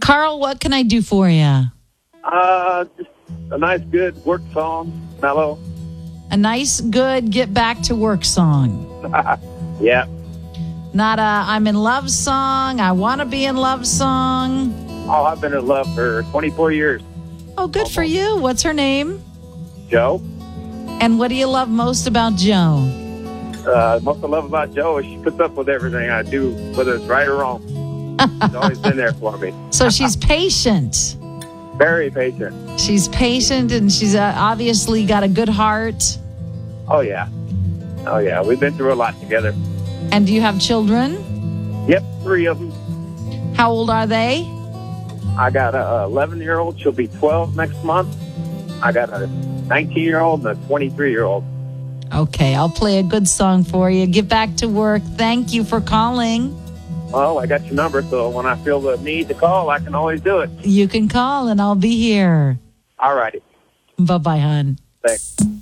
Carl, what can I do for you? Just a nice, good work song, mellow. A nice, good get back to work song. Yeah. Not a I'm in love song, I want to be in love song. Oh, I've been in love for 24 years. Oh, good for you. What's her name? Joe. And what do you love most about Joe? Most I love about Joe is she puts up with everything I do, whether it's right or wrong. She's always been there for me. So she's patient. Very patient. She's patient, and she's obviously got a good heart. Oh, yeah. Oh, yeah. We've been through a lot together. And do you have children? Yep, 3 of them. How old are they? I got a 11-year-old. She'll be 12 next month. I got a 19-year-old and a 23-year-old. Okay, I'll play a good song for you. Get back to work. Thank you for calling. Well, I got your number, so when I feel the need to call, I can always do it. You can call, and I'll be here. All righty. Bye-bye, hon. Thanks.